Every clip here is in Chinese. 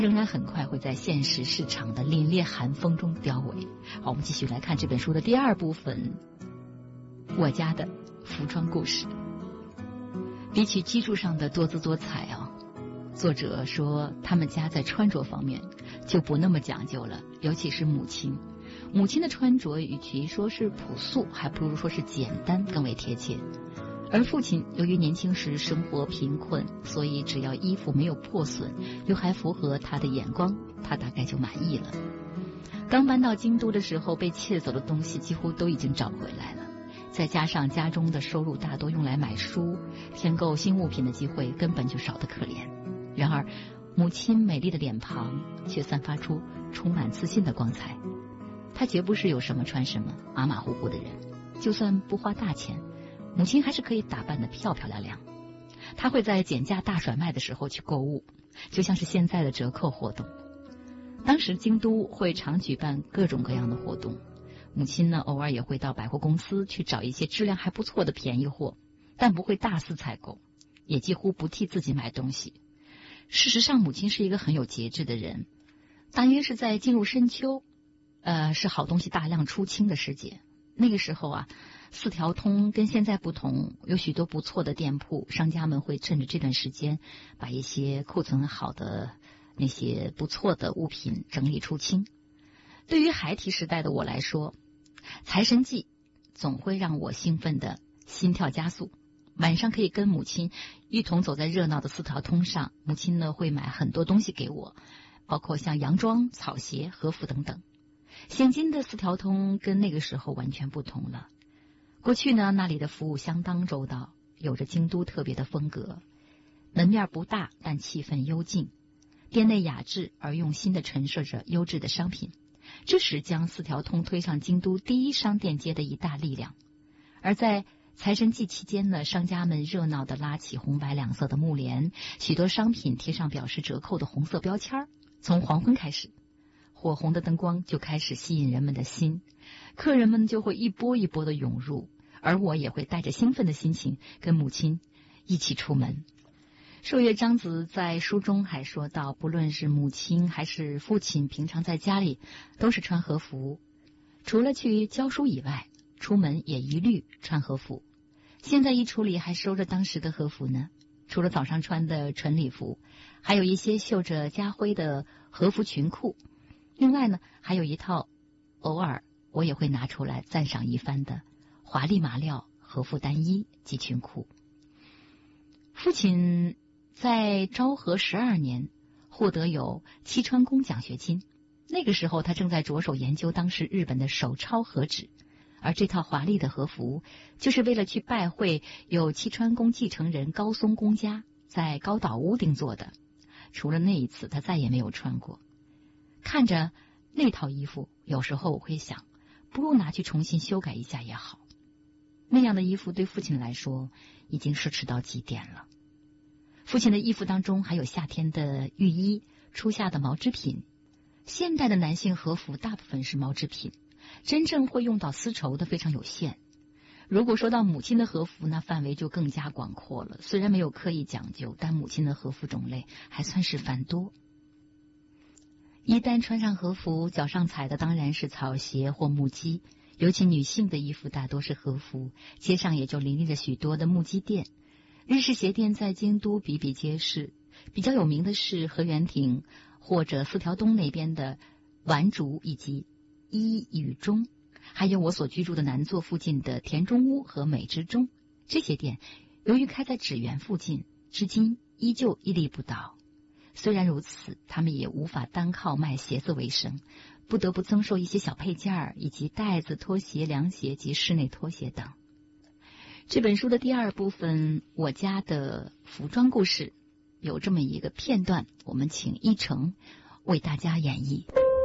仍然很快会在现实市场的凛冽寒风中凋萎。好，我们继续来看这本书的第二部分，我家的服装故事。比起基础上的多姿多彩作者说他们家在穿着方面就不那么讲究了，尤其是母亲的穿着与其说是朴素，还不如说是简单更为贴切。而父亲由于年轻时生活贫困，所以只要衣服没有破损，又还符合他的眼光，他大概就满意了。刚搬到京都的时候，被窃走的东西几乎都已经找回来了，再加上家中的收入大多用来买书，添购新物品的机会根本就少得可怜。然而母亲美丽的脸庞却散发出充满自信的光彩。她绝不是有什么穿什么马马虎虎的人，就算不花大钱，母亲还是可以打扮得漂漂亮亮。她会在减价大甩卖的时候去购物，就像是现在的折扣活动。当时京都会常举办各种各样的活动，母亲呢偶尔也会到百货公司去找一些质量还不错的便宜货，但不会大肆采购，也几乎不替自己买东西。事实上母亲是一个很有节制的人，大约是在进入深秋，是好东西大量出清的时节。那个时候四条通跟现在不同，有许多不错的店铺，商家们会趁着这段时间把一些库存好的那些不错的物品整理出清。对于孩提时代的我来说，财神祭总会让我兴奋的心跳加速。晚上可以跟母亲一同走在热闹的四条通上，母亲呢会买很多东西给我，包括像洋装、草鞋、和服等等。现今的四条通跟那个时候完全不同了。过去呢，那里的服务相当周到，有着京都特别的风格。门面不大，但气氛幽静，店内雅致而用心地陈设着优质的商品，这时将四条通推上京都第一商店街的一大力量。而在财神祭期间呢，商家们热闹地拉起红白两色的幕帘，许多商品贴上表示折扣的红色标签。从黄昏开始，火红的灯光就开始吸引人们的心，客人们就会一波一波地涌入，而我也会带着兴奋的心情跟母亲一起出门。寿月章子在书中还说到，不论是母亲还是父亲，平常在家里都是穿和服，除了去教书以外，出门也一律穿和服。现在衣橱里还收着当时的和服呢，除了早上穿的纯礼服，还有一些绣着家徽的和服裙裤。另外呢，还有一套偶尔我也会拿出来赞赏一番的华丽麻料和服单衣及裙裤。父亲在昭和12年获得有七川宫奖学金，那个时候他正在着手研究当时日本的手抄和纸，而这套华丽的和服就是为了去拜会有七川宫继承人高松公家在高岛屋定做的。除了那一次，他再也没有穿过。看着那套衣服，有时候我会想，不如拿去重新修改一下也好。那样的衣服对父亲来说已经奢侈到极点了。父亲的衣服当中还有夏天的浴衣、初夏的毛织品。现代的男性和服大部分是毛织品，真正会用到丝绸的非常有限。如果说到母亲的和服，那范围就更加广阔了。虽然没有刻意讲究，但母亲的和服种类还算是繁多。一旦穿上和服，脚上踩的当然是草鞋或木屐，尤其女性的衣服大多是和服，街上也就林立着许多的木屐店。日式鞋店在京都比比皆是，比较有名的是河原町或者四条东那边的丸竹以及一羽中，还有我所居住的南座附近的田中屋和美之中。这些店由于开在纸园附近，至今依旧屹立不倒。虽然如此，他们也无法单靠卖鞋子为生，不得不增售一些小配件以及袋子、拖鞋、凉鞋及室内拖鞋等。这本书的第二部分，我家的服装故事，有这么一个片段，我们请一成为大家演绎。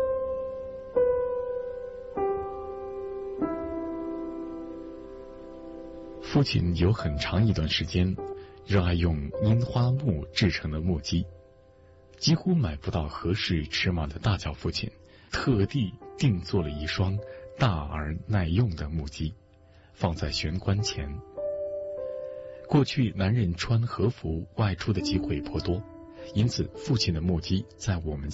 父亲有很长一段时间热爱用樱花木制成的木屐，几乎买不到合适尺码的大脚父亲特地定做了一双大而耐用的木屐，放在玄关前。过去男人穿和服外出的机会颇多，因此父亲的木屐在我们